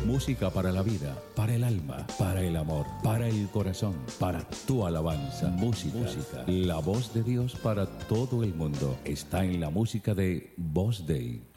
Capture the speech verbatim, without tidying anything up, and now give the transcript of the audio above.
Música para la vida, para el alma, para el amor, para el corazón, para tu alabanza. Música, música. La voz de Dios para todo el mundo está en la música de Voz Day.